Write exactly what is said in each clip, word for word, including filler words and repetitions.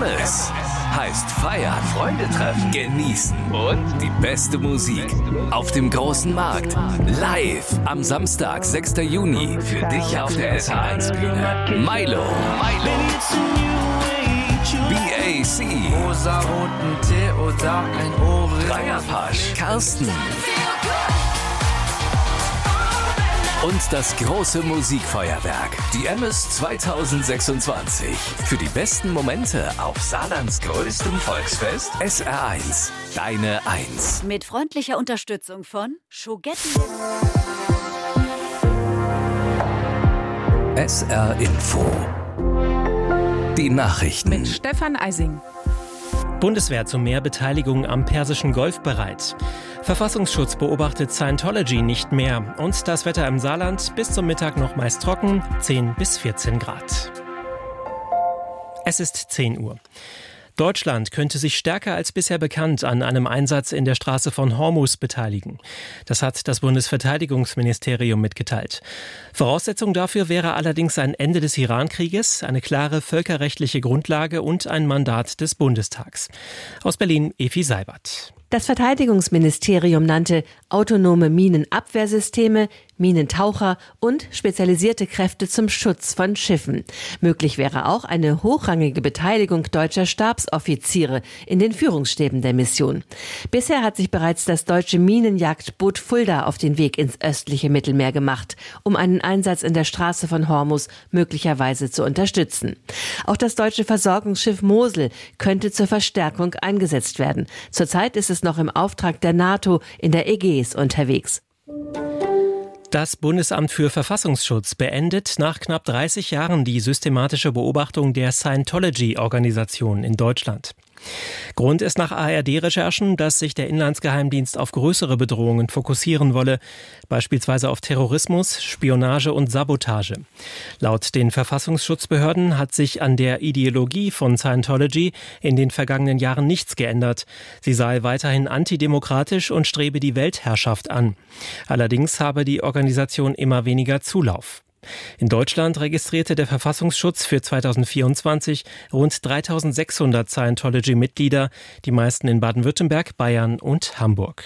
Hermes heißt feiern, Freunde treffen, genießen und die beste Musik auf dem großen Markt. Live am Samstag, sechster Juni für dich auf der S H eins Bühne. Milo, Milo, B A C, rosaroten Tee oder ein Ohrring, Dreierpasch, Carsten und das große Musikfeuerwerk, die M S zwanzig sechsundzwanzig. Für die besten Momente auf Saarlands größtem Volksfest S R eins, deine Eins. Mit freundlicher Unterstützung von Schogetti. S R Info. Die Nachrichten. Mit Stefan Eising. Bundeswehr zu mehr Beteiligung am Persischen Golf bereit. Verfassungsschutz beobachtet Scientology nicht mehr. Und das Wetter im Saarland bis zum Mittag noch meist trocken, zehn bis vierzehn Grad. Es ist zehn Uhr. Deutschland könnte sich stärker als bisher bekannt an einem Einsatz in der Straße von Hormuz beteiligen. Das hat das Bundesverteidigungsministerium mitgeteilt. Voraussetzung dafür wäre allerdings ein Ende des Iran-Krieges, eine klare völkerrechtliche Grundlage und ein Mandat des Bundestags. Aus Berlin Efi Seibert. Das Verteidigungsministerium nannte autonome Minenabwehrsysteme, Minentaucher und spezialisierte Kräfte zum Schutz von Schiffen. Möglich wäre auch eine hochrangige Beteiligung deutscher Stabsoffiziere in den Führungsstäben der Mission. Bisher hat sich bereits das deutsche Minenjagdboot Fulda auf den Weg ins östliche Mittelmeer gemacht, um einen Einsatz in der Straße von Hormuz möglicherweise zu unterstützen. Auch das deutsche Versorgungsschiff Mosel könnte zur Verstärkung eingesetzt werden. Zurzeit ist es noch im Auftrag der NATO in der Ägäis unterwegs. Das Bundesamt für Verfassungsschutz beendet nach knapp dreißig Jahren die systematische Beobachtung der Scientology-Organisation in Deutschland. Grund ist nach A R D-Recherchen, dass sich der Inlandsgeheimdienst auf größere Bedrohungen fokussieren wolle, beispielsweise auf Terrorismus, Spionage und Sabotage. Laut den Verfassungsschutzbehörden hat sich an der Ideologie von Scientology in den vergangenen Jahren nichts geändert. Sie sei weiterhin antidemokratisch und strebe die Weltherrschaft an. Allerdings habe die Organisation immer weniger Zulauf. In Deutschland registrierte der Verfassungsschutz für zweitausendvierundzwanzig rund dreitausendsechshundert Scientology-Mitglieder, die meisten in Baden-Württemberg, Bayern und Hamburg.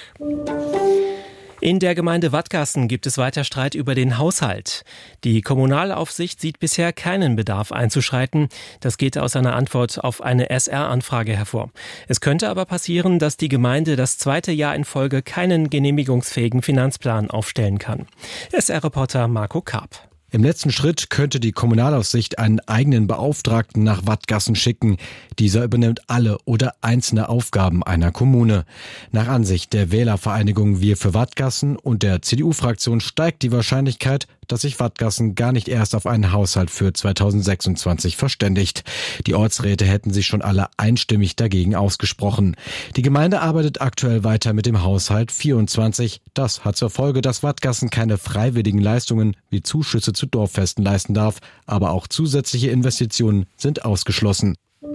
In der Gemeinde Wadgassen gibt es weiter Streit über den Haushalt. Die Kommunalaufsicht sieht bisher keinen Bedarf einzuschreiten. Das geht aus einer Antwort auf eine S R-Anfrage hervor. Es könnte aber passieren, dass die Gemeinde das zweite Jahr in Folge keinen genehmigungsfähigen Finanzplan aufstellen kann. S R-Reporter Marco Karp. Im letzten Schritt könnte die Kommunalaufsicht einen eigenen Beauftragten nach Wadgassen schicken. Dieser übernimmt alle oder einzelne Aufgaben einer Kommune. Nach Ansicht der Wählervereinigung Wir für Wadgassen und der C D U-Fraktion steigt die Wahrscheinlichkeit, dass sich Wadgassen gar nicht erst auf einen Haushalt für zweitausendsechsundzwanzig verständigt. Die Ortsräte hätten sich schon alle einstimmig dagegen ausgesprochen. Die Gemeinde arbeitet aktuell weiter mit dem Haushalt vierundzwanzig. Das hat zur Folge, dass Wadgassen keine freiwilligen Leistungen wie Zuschüsse zu Dorffesten leisten darf, aber auch zusätzliche Investitionen sind ausgeschlossen.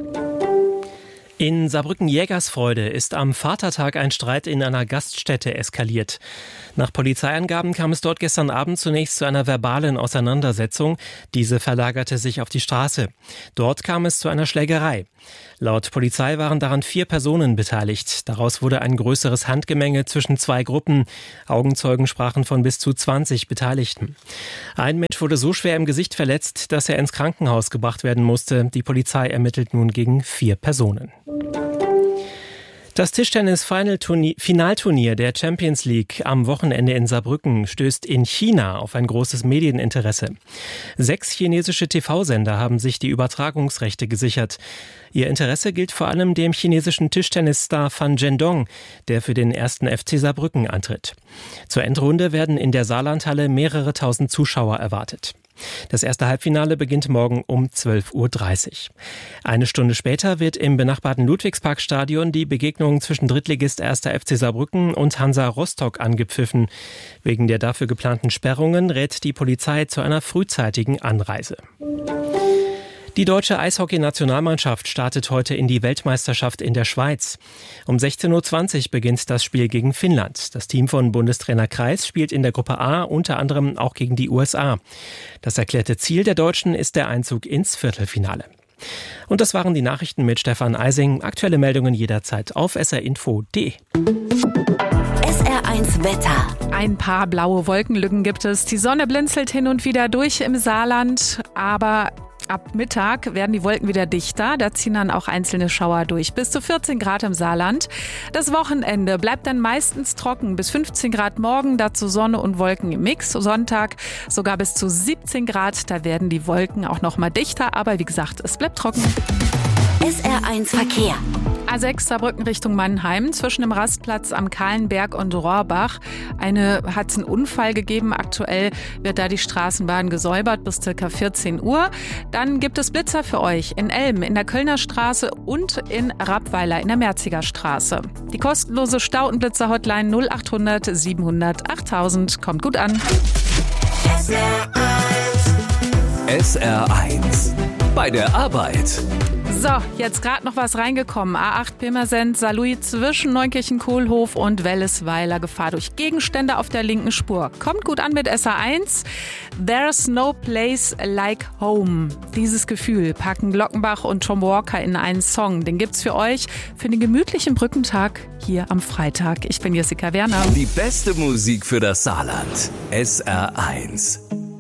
In Saarbrücken-Jägersfreude ist am Vatertag ein Streit in einer Gaststätte eskaliert. Nach Polizeiangaben kam es dort gestern Abend zunächst zu einer verbalen Auseinandersetzung. Diese verlagerte sich auf die Straße. Dort kam es zu einer Schlägerei. Laut Polizei waren daran vier Personen beteiligt. Daraus wurde ein größeres Handgemenge zwischen zwei Gruppen. Augenzeugen sprachen von bis zu zwanzig Beteiligten. Ein Mensch wurde so schwer im Gesicht verletzt, dass er ins Krankenhaus gebracht werden musste. Die Polizei ermittelt nun gegen vier Personen. Das Tischtennis-Finalturnier der Champions League am Wochenende in Saarbrücken stößt in China auf ein großes Medieninteresse. Sechs chinesische T V-Sender haben sich die Übertragungsrechte gesichert. Ihr Interesse gilt vor allem dem chinesischen Tischtennisstar Fan Zhendong, der für den ersten F C Saarbrücken antritt. Zur Endrunde werden in der Saarlandhalle mehrere tausend Zuschauer erwartet. Das erste Halbfinale beginnt morgen um zwölf Uhr dreißig. Eine Stunde später wird im benachbarten Ludwigsparkstadion die Begegnung zwischen Drittligist erster F C Saarbrücken und Hansa Rostock angepfiffen. Wegen der dafür geplanten Sperrungen rät die Polizei zu einer frühzeitigen Anreise. Die deutsche Eishockey-Nationalmannschaft startet heute in die Weltmeisterschaft in der Schweiz. Um sechzehn Uhr zwanzig beginnt das Spiel gegen Finnland. Das Team von Bundestrainer Kreis spielt in der Gruppe A unter anderem auch gegen die U S A. Das erklärte Ziel der Deutschen ist der Einzug ins Viertelfinale. Und das waren die Nachrichten mit Stefan Eising. Aktuelle Meldungen jederzeit auf s r info punkt d e. S R eins Wetter. Ein paar blaue Wolkenlücken gibt es. Die Sonne blinzelt hin und wieder durch im Saarland, aber ab Mittag werden die Wolken wieder dichter. Da ziehen dann auch einzelne Schauer durch. Bis zu vierzehn Grad im Saarland. Das Wochenende bleibt dann meistens trocken. Bis fünfzehn Grad morgen, dazu Sonne und Wolken im Mix. Sonntag sogar bis zu siebzehn Grad. Da werden die Wolken auch noch mal dichter. Aber wie gesagt, es bleibt trocken. S R eins Verkehr. A sechs Saarbrücken Richtung Mannheim, zwischen dem Rastplatz am Kahlenberg und Rohrbach. Eine hat es einen Unfall gegeben. Aktuell wird da die Straßenbahn gesäubert bis ca. vierzehn Uhr. Dann gibt es Blitzer für euch in Elm, in der Kölner Straße und in Rappweiler in der Merziger Straße. Die kostenlose Stautenblitzer-Hotline null acht hundert siebenhundert achttausend kommt gut an. S R eins. S R eins. Bei der Arbeit. So, jetzt gerade noch was reingekommen. A acht Pirmasens, Saarlouis zwischen Neunkirchen-Kohlhof und Wellesweiler. Gefahr durch Gegenstände auf der linken Spur. Kommt gut an mit S R eins. There's no place like home. Dieses Gefühl packen Glockenbach und Tom Walker in einen Song. Den gibt's für euch für den gemütlichen Brückentag hier am Freitag. Ich bin Jessica Werner. Die beste Musik für das Saarland. S R eins.